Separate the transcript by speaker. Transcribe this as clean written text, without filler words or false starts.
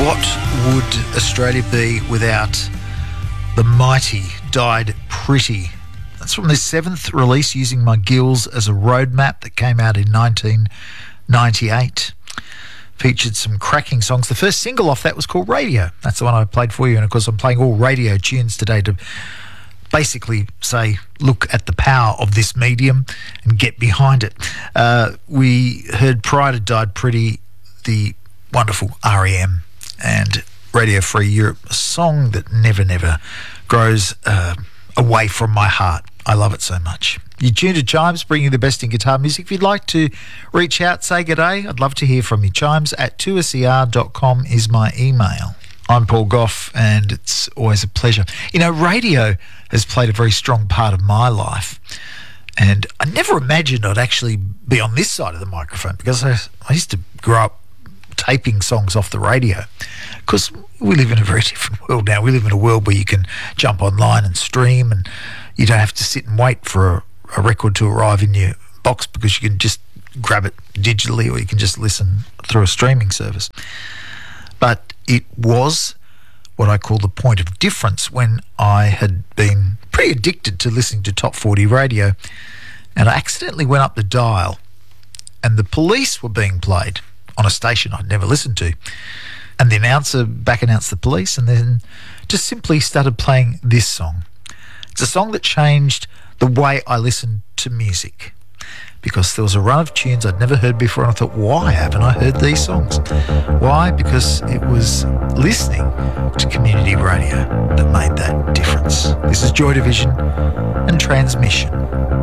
Speaker 1: What would Australia be without the mighty Died Pretty? That's from their 7th release, Using My Gills as a Roadmap, that came out in 1998. Featured some cracking songs. The first single off that was called Radio. That's the one I played for you. And, of course, I'm playing all radio tunes today to basically say, look at the power of this medium and get behind it. We heard prior to Died Pretty the wonderful R.E.M. and Radio Free Europe, a song that never grows away from my heart. I love it so much. You tuned to Chimes, bringing you the best in guitar music. If you'd like to reach out, say g'day, I'd love to hear from you. chimes@2ser.com is my email. I'm Paul Gough, and it's always a pleasure. You know, radio has played a very strong part of my life, and I never imagined I'd actually be on this side of the microphone, because I used to grow up taping songs off the radio. Because we live in a very different world now. We live in a world where you can jump online and stream, and you don't have to sit and wait for a record to arrive in your box, because you can just grab it digitally, or you can just listen through a streaming service. But it was what I call the point of difference when I had been pretty addicted to listening to Top 40 radio, and I accidentally went up the dial, and the Police were being played on a station I'd never listened to. And the announcer back announced the Police, and then just simply started playing this song. It's a song that changed the way I listened to music, because there was a run of tunes I'd never heard before, and I thought, why haven't I heard these songs? Why? Because it was listening to community radio that made that difference. This is Joy Division and Transmission.